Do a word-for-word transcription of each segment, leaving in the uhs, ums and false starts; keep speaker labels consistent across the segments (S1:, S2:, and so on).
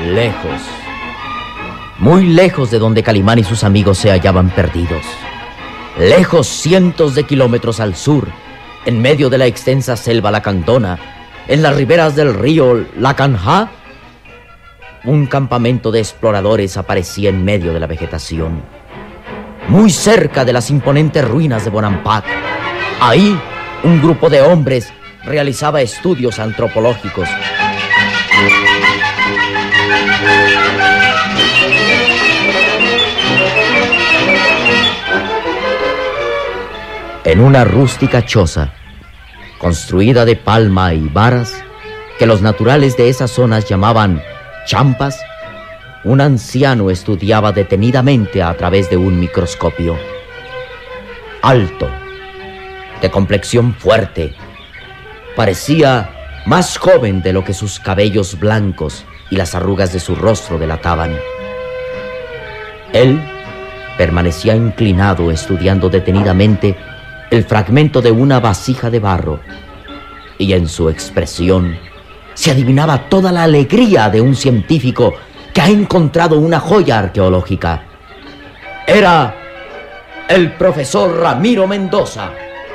S1: Lejos, muy lejos de donde Calimán y sus amigos se hallaban perdidos. Lejos cientos de kilómetros al sur, en medio de la extensa selva lacandona, en las riberas del río Lacanjá, un campamento de exploradores aparecía en medio de la vegetación. Muy cerca de las imponentes ruinas de Bonampak, ahí un grupo de hombres realizaba estudios antropológicos. En una rústica choza, construida de palma y varas, que los naturales de esas zonas llamaban champas, un anciano estudiaba detenidamente a través de un microscopio. Alto, de complexión fuerte, parecía más joven de lo que sus cabellos blancos y las arrugas de su rostro delataban. Él permanecía inclinado estudiando detenidamente el fragmento de una vasija de barro, y en su expresión se adivinaba toda la alegría de un científico que ha encontrado una joya arqueológica. Era el profesor Ramiro Mendoza.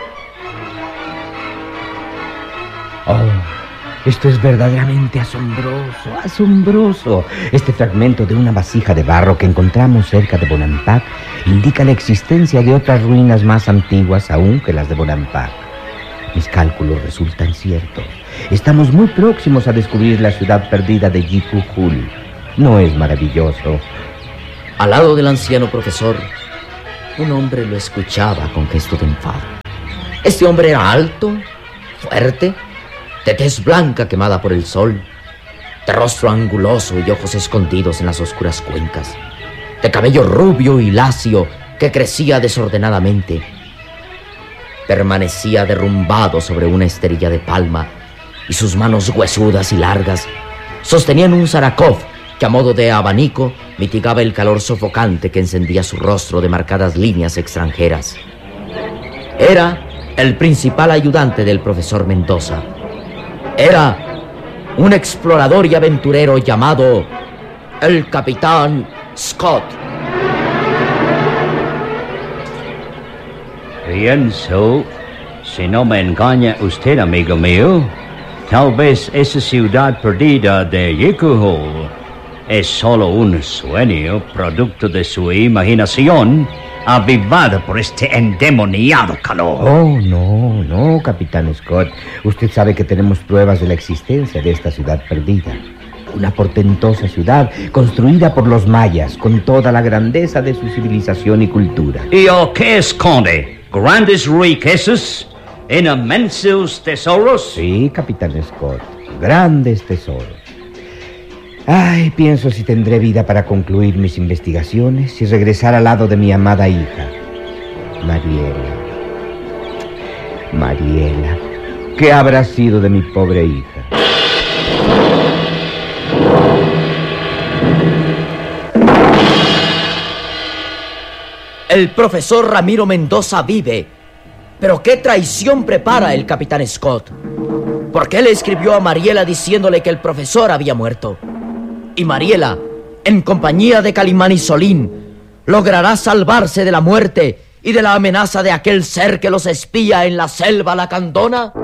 S2: Oh, esto es verdaderamente asombroso, asombroso. Este fragmento de una vasija de barro que encontramos cerca de Bonampak indica la existencia de otras ruinas más antiguas aún que las de Bonampak. Mis cálculos resultan ciertos. Estamos muy próximos a descubrir la ciudad perdida de Yikuhul. ¿No es maravilloso?
S1: Al lado del anciano profesor, un hombre lo escuchaba con gesto de enfado. Este hombre era alto, fuerte, de tez blanca quemada por el sol, de rostro anguloso y ojos escondidos en las oscuras cuencas, de cabello rubio y lacio que crecía desordenadamente. Permanecía derrumbado sobre una esterilla de palma y sus manos huesudas y largas sostenían un zarakov que a modo de abanico mitigaba el calor sofocante que encendía su rostro de marcadas líneas extranjeras. Era el principal ayudante del profesor Mendoza. Era un explorador y aventurero llamado el Capitán Scott.
S3: Pienso, si no me engaña usted, amigo mío, tal vez esa ciudad perdida de Yikuhul es solo un sueño producto de su imaginación, avivada por este endemoniado calor.
S2: Oh, no, no, Capitán Scott. Usted sabe que tenemos pruebas de la existencia de esta ciudad perdida. Una portentosa ciudad construida por los mayas con toda la grandeza de su civilización y cultura.
S3: ¿Y o qué esconde? ¿Grandes riquezas? ¿Inmensos tesoros?
S2: Sí, Capitán Scott, grandes tesoros. Ay, pienso si tendré vida para concluir mis investigaciones y regresar al lado de mi amada hija, Mariela. Mariela, ¿qué habrá sido de mi pobre hija?
S1: El profesor Ramiro Mendoza vive. Pero ¿qué traición prepara el Capitán Scott? ¿Por qué le escribió a Mariela diciéndole que el profesor había muerto? Y Mariela, en compañía de Calimán y Solín, logrará salvarse de la muerte y de la amenaza de aquel ser que los espía en la selva lacandona.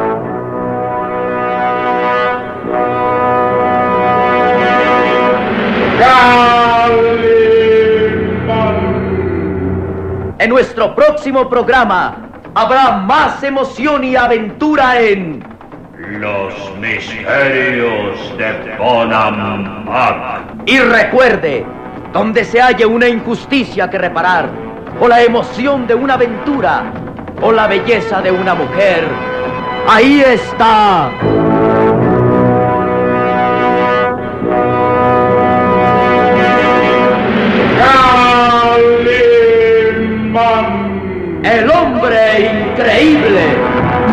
S1: En nuestro próximo programa habrá más emoción y aventura en
S4: Los misterios de Bonampak.
S1: Y recuerde, donde se halle una injusticia que reparar, o la emoción de una aventura, o la belleza de una mujer, ahí está